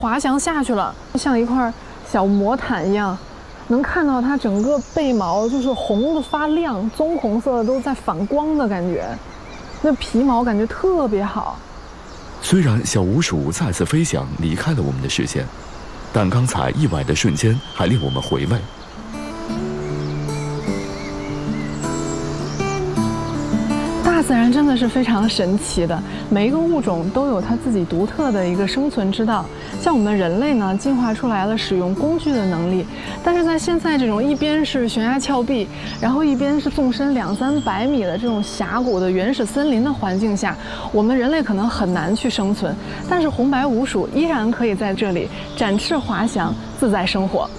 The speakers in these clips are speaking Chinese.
滑翔下去了，像一块小魔毯一样，能看到它整个背毛就是红的发亮，棕红色的都在反光的感觉，那皮毛感觉特别好。 虽然小鼯鼠再次飞翔离开了我们的视线，但刚才意外的瞬间还令我们回味。 大自然真的是非常神奇的，每一个物种都有它自己独特的一个生存之道。像我们人类呢，进化出来了使用工具的能力，但是在现在这种一边是悬崖峭壁，然后一边是纵深200-300米的这种峡谷的原始森林的环境下，我们人类可能很难去生存。但是红白鼯鼠依然可以在这里展翅滑翔，自在生活。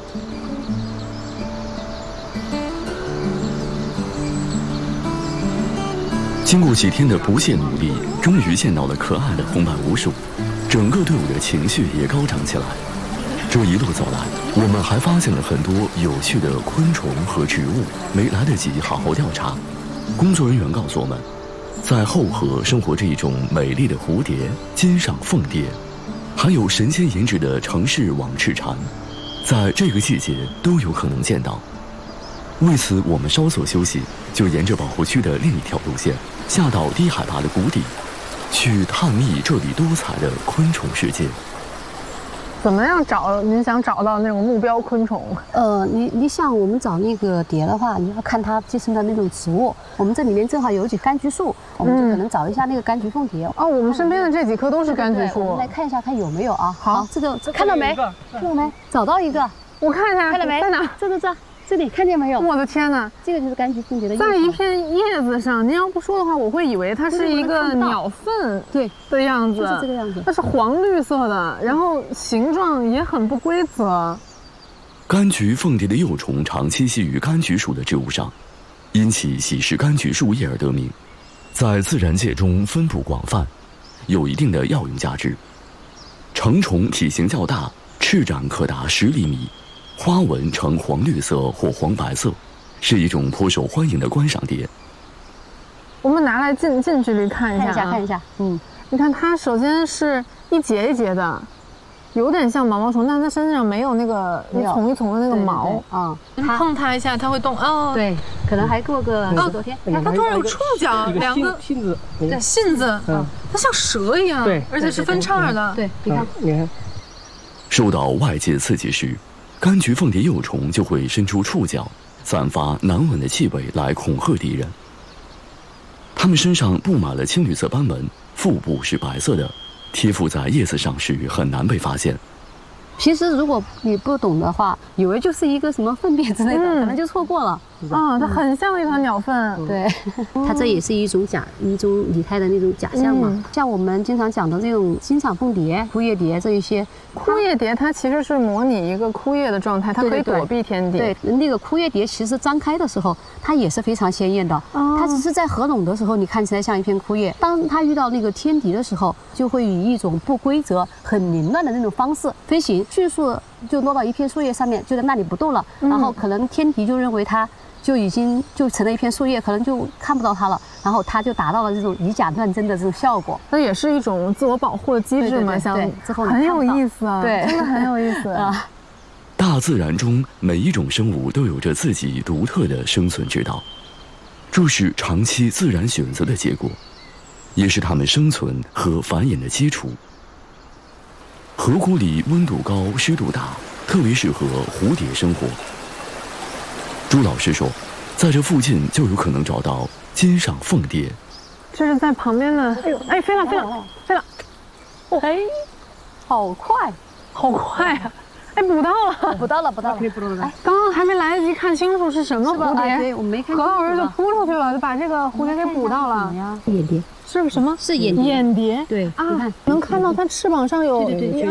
经过几天的不懈努力，终于见到了可爱的红白鼯鼠，整个队伍的情绪也高涨起来。这一路走来，我们还发现了很多有趣的昆虫和植物，没来得及好好调查。工作人员告诉我们，在后河生活着一种美丽的蝴蝶——金上凤蝶，还有神仙颜值的城市网翅蝉，在这个季节都有可能见到。为此，我们稍作休息，就沿着保护区的另一条路线下到低海拔的谷底，去探秘这里多彩的昆虫世界。 怎么样找？您想找到那种目标昆虫？ 你像我们找那个蝶的话，你要看它寄生的那种植物。我们这里面正好有几柑橘树，我们就可能找一下那个柑橘凤蝶。 哦，我们身边的这几棵都是柑橘树。 我们来看一下，看有没有啊？ 好， 这个看到没？看到没？找到一个。 我看一下， 看到没？ 在哪？ 这里看见没有？ 我的天哪！ 这个就是柑橘凤蝶的。 在一片叶子上，您要不说的话，我会以为它是一个鸟粪的样子， 就是这个样子。 它是黄绿色的，然后形状也很不规则。 柑橘凤蝶的幼虫常栖息于柑橘属的植物上，因其喜食柑橘树叶而得名，在自然界中分布广泛，有一定的药用价值。成虫体型较大，翅展可达10厘米。花纹呈黄绿色或黄白色，是一种颇受欢迎的观赏蝶。 我们拿来近距离看一下， 看一下。 你看它首先是一节一节的，有点像毛毛虫，但它身上没有那个一丛一丛的那个毛啊。碰它一下，它会动哦。 对，可能还过个10多天。 它突然有触角，两个信子， 对，信子，它像蛇一样，而且是分叉的。 对，你看。 受到外界刺激时，柑橘凤蝶幼虫就会伸出触角，散发难闻的气味来恐吓敌人。它们身上布满了青绿色斑纹，腹部是白色的，贴附在叶子上时很难被发现。 平时如果你不懂的话，以为就是一个什么粪便之类的，可能就错过了。 它很像一团鸟粪。 对，它这也是一种拟态的那种假象嘛。像我们经常讲的这种金上凤蝶、枯叶蝶这一些， 枯叶蝶它其实是模拟一个枯叶的状态，它可以躲避天敌。 对，那个枯叶蝶其实张开的时候，它也是非常鲜艳的。它只是在合拢的时候，你看起来像一片枯叶。当它遇到那个天敌的时候，就会以一种不规则、很凌乱的那种方式飞行，迅速就落到一片树叶上面，就在那里不动了。然后可能天敌就认为它就已经成了一片树叶，可能就看不到它了，然后它就达到了这种以假乱真的这种效果。 那也是一种自我保护的机制嘛，像很有意思啊，对，真的很有意思啊。 大自然中每一种生物都有着自己独特的生存之道，这是长期自然选择的结果，也是它们生存和繁衍的基础。河谷里温度高，湿度大，特别适合蝴蝶生活。朱老师说，在这附近就有可能找到金上凤蝶。 这是在旁边的，哎，飞了！ 哎，好快啊！ 哎，捕到了！ 捕到了！ 哎，刚刚还没来得及看清楚是什么蝴蝶， 对，我没看。 何老师就扑出去了，就把这个蝴蝶给捕到了。 眼蝶是什么？ 是眼蝶。 眼蝶。 对啊，你看， 能看到它翅膀上有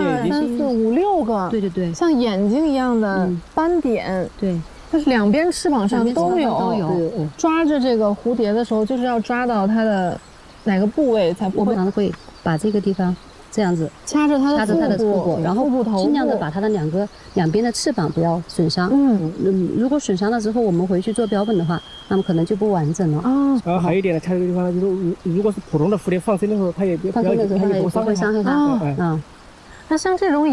1、2、3、4、5、6个， 对， 像眼睛一样的斑点。 对。 就是两边翅膀上都有。抓着这个蝴蝶的时候，就是要抓到它的哪个部位才不会？ 我们会把这个地方这样子掐着它的腹部， 然后尽量的把它的两边的翅膀不要损伤。如果损伤了之后，我们回去做标本的话，那么可能就不完整了。 然后还有一点呢，掐这个地方就是如果是普通的蝴蝶放生的时候，它也不会伤害它。 那像这种